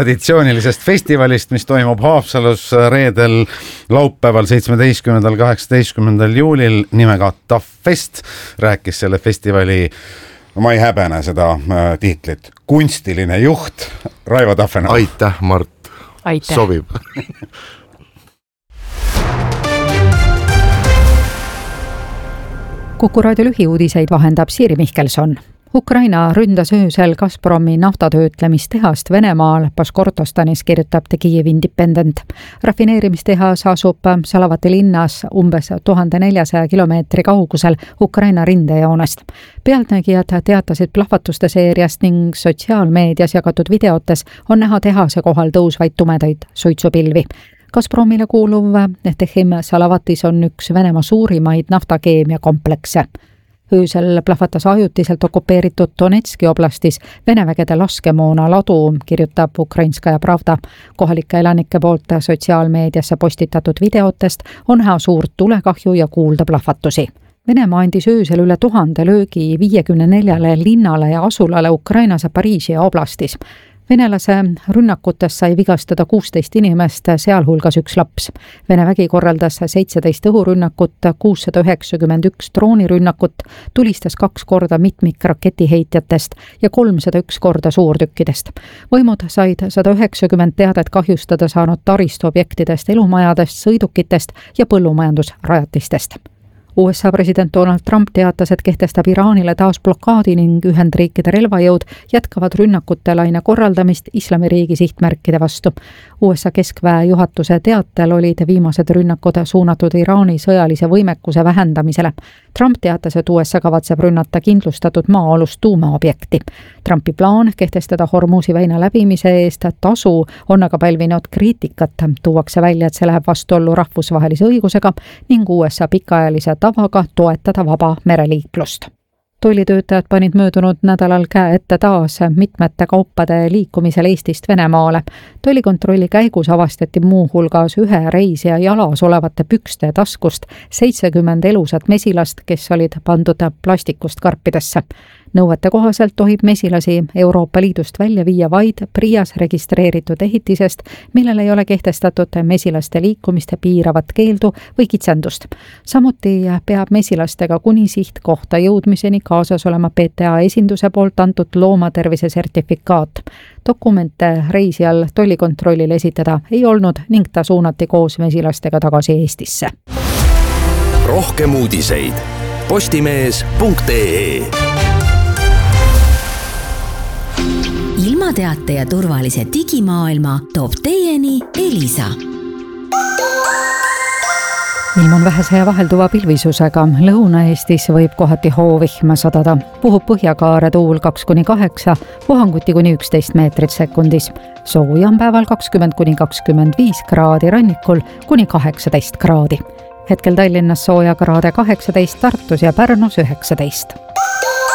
traditsioonilisest festivalist, mis toimub Haapsalus reedel, laupäeval 17.–18. juulil nimega TAF Fest. Rääkis selle festivali, ma ei häbene seda tiitlit, kunstiline juht Raivo Taffenau. Aitäh, Mart. Aitäh. Sobib. Kuku raadio lühiuudiseid vahendab Siiri Mihkelson. Ukraina ründas öösel Gazpromi naftatöötlemistehast Venemaal Baškortostanis, kirjutab The Kyiv Independent. Rafineerimistehas asub Salavati linnas umbes 1400 kilomeetri kaugusel Ukraina rindejoonest. Pealtnägijad teatasid plahvatuste seeriast ning sotsiaalmeedias jagatud videotes on näha tehase kohal tõusvaid tumedaid suitsupilvi. Gazpromile kuuluv Techim Salavatis on üks Venemaa suurimaid naftakeemiakomplekse. Öösel plahvatas ajutiselt okupeeritud Donetski oblastis Vene vägede laskemoona ladu, kirjutab Ukrainskaja Pravda. Kohalike elanike poolt sotsiaalmeediasse postitatud videotest on näha suurt tulekahju ja kuulda plahvatusi. Venemaa andis öösel üle 1000 löögi 54 linnale ja asulale Ukrainas ja Pariisia oblastis. Venelase rünnakutes sai vigastada 16 inimest, sealhulgas üks laps. Vene vägi korraldas 17 õhurünnakut, 691 droonirünnakut, tulistas 2 korda mitmikraketiheitjatest ja 301 korda suurtükkidest. Võimud said 190 teadet kahjustada saanud taristuobjektidest, elumajadest, sõidukitest ja põllumajandusrajatistest. USA president Donald Trump teatas, et kehtestab Iraanile taas blokaadi ning Ühendriikide relvajõud jätkavad rünnakute laine korraldamist Islamiriigi sihtmärkide vastu. USA keskväe juhatuse teatel olid viimased rünnakud suunatud Iraani sõjalise võimekuse vähendamisele. Trump teatas, et USA kavatseb rünnata kindlustatud maa-alust tuumaobjekti. Trumpi plaan kehtestada Hormuzi väina läbimise eest tasu on aga pälvinud kriitikat. Tuuakse välja, et see läheb vastuollu rahvusvahelise õigusega ning USA pikaajalise tavaga toetada vaba mereliiklust. Tollitöötajad panid möödunud nädalal käe ette taas mitmete kaupade liikumisel Eestist Venemaale. Tollikontrolli käigus avastati muu hulgas ühe reisija jalas olevate pükste taskust 70 elusat mesilast, kes olid pandud plastikust karpidesse. Nõuete kohaselt tohib mesilasi Euroopa Liidust välja viia vaid PRIAs registreeritud ehitisest, millel ei ole kehtestatud mesilaste liikumist piiravat keeldu või kitsendust. Samuti peab mesilastega kuni sihtkohta jõudmiseni kaasas olema PTA esinduse poolt antud loomatervise sertifikaat. Dokumente reisijal tollikontrollile esitada ei olnud ning ta suunati koos mesilastega tagasi Eestisse. Rohkem uudiseid postimees.ee. Ilmateate ja turvalise digimaailma toob teieni Elisa. Ilm on vähese ja vahelduva pilvisusega. Lõuna-Eestis võib kohati hoovihma sadada. Puhub põhjakaare tuul 2-8, puhanguti kuni 11 meetrit sekundis. Sooja on päeval 20-25 kraadi, rannikul kuni 18 kraadi. Hetkel Tallinnas sooja kraade 18, Tartus ja Pärnus 19.